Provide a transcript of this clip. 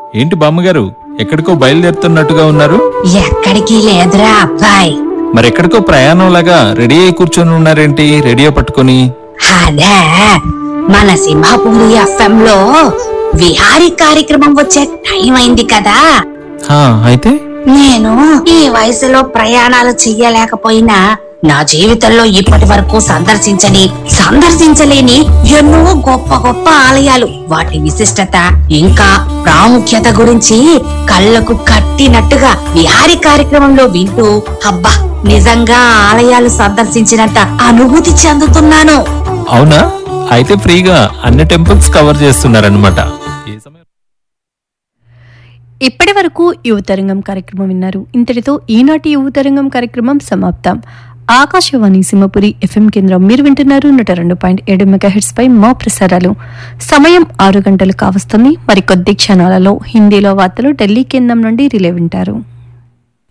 ఏంటి బామ్మగారు ఎక్కడికో బయలుదేరుతున్నట్టుగా ఉన్నారు? ఎక్కడికి లేదురా అబ్బాయి. మరెక్కడికో ప్రయాణం లాగా రెడీ అయి కూర్చొని ఉన్నారేంటి రేడియో పట్టుకొని? అదే మన సింహాపూరి ఎఫ్ఎం లో విహారీ కార్యక్రమం వచ్చే టైం అయింది కదా. అయితే నేను ఈ వయసులో ప్రయాణాలు చెయ్యలేకపోయినా నా జీవితంలో ఇప్పటి వరకు సందర్శించలేని ఎన్నో గొప్ప గొప్ప ఆలయాలు, వాటి విశిష్టత ఇంకా ప్రాముఖ్యత గురించి కళ్ళకు కట్టినట్టుగా విహారీ కార్యక్రమంలో వింటూ అబ్బా నిజంగా ఆలయాలు సందర్శించినంత అనుభూతి చెందుతున్నాను. అవునా? అయితే ఫ్రీగా అన్ని టెంపుల్స్ కవర్ చేస్తున్నారన్నమాట. ఇప్పటి వరకు యువతరంగం కార్యక్రమం విన్నారు. ఇంతటితో ఈనాటి యువతరంగం కార్యక్రమం సమాప్తం. ఆకాశవాణి సింహపురి ఎఫ్ఎం కేంద్రం మీరు వింటున్నారు 102.7 మెగాహెర్ట్జ్ పై మా ప్రసారాలు. సమయం 6 గంటలు కావస్తుంది. మరికొద్ది క్షణాలలో హిందీలో వార్తలు ఢిల్లీ కేంద్రం నుండి రిలే వింటారు.